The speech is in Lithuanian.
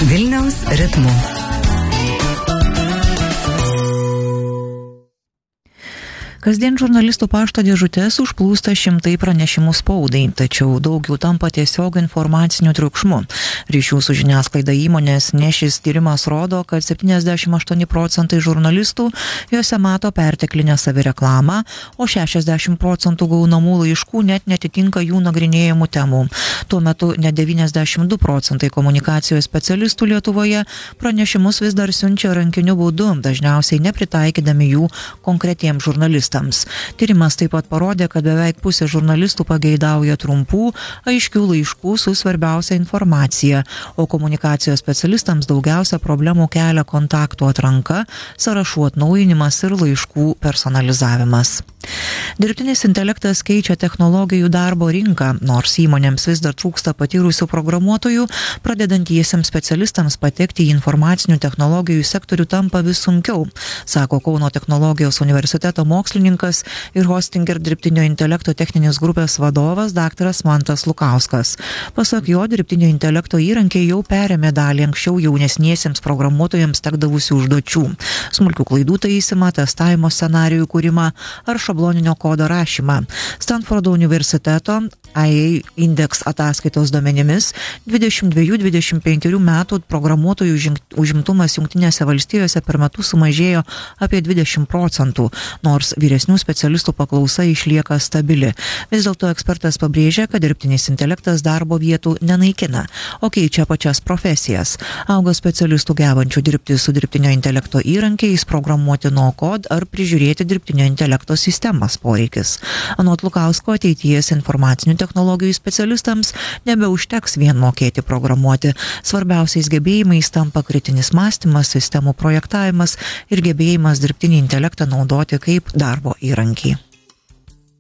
Vilniaus ritmu. Kasdien žurnalistų pašto dėžutės užplūsta šimtai pranešimų spaudai, tačiau daug jų tampa tiesiog informaciniu triukšmu. Ryšių su žiniasklaida įmonės Nešis tyrimas rodo, kad 78% žurnalistų juose mato perteklinę savireklamą, o 60% gaunamų laiškų net netitinka jų nagrinėjimų temų. Tuo metu net 92% komunikacijos specialistų Lietuvoje pranešimus vis dar siunčia rankiniu būdu, dažniausiai nepritaikydami jų konkretiems žurnalistams. Tyrimas taip pat parodė, kad beveik pusė žurnalistų pageidauja trumpų, aiškių laiškų su svarbiausia informacija, o komunikacijos specialistams daugiausia problemų kelia kontaktų atranka, sąrašų atnaujinimas ir laiškų personalizavimas. Dirbtinis intelektas keičia technologijų darbo rinką, nors įmonėms vis dar trūksta patyrusių programuotojų, pradedantiesiems specialistams patekti į informacinių technologijų sektorių tampa vis sunkiau, sako Kauno technologijos universiteto mokslininkas ir Hostinger dirbtinio intelekto techninės grupės vadovas dr. Mantas Lukauskas. Pasak jo, dirbtinio intelekto įrankiai jau perėmė dalį anksčiau jaunesniesiems programuotojams tekdavusių užduočių, smulkių klaidų taisymą, testavimo scenarijų kūrimą ar šabloninio kodo rašymą. Stanfordo universiteto IA Index ataskaitos duomenimis 22-25 metų programuotojų užimtumas Jungtinėse valstijose per metus sumažėjo apie 20%, nors vyresnių specialistų paklausa išlieka stabili. Vis dėlto ekspertas pabrėžia, kad dirbtinis intelektas darbo vietų nenaikina, o keičia pačias profesijas. Auga specialistų gebančių dirbti su dirbtinio intelekto įrankiais, programuoti no-code ar prižiūrėti dirbtinio intelekto sistemas poreikis. Anot Lukausko, ateities informacinių technologijų specialistams nebeužteks vien mokėti programuoti. Svarbiausiais gebėjimais tampa kritinis mąstymas, sistemų projektavimas ir gebėjimas dirbtinį intelektą naudoti kaip darbo įrankį.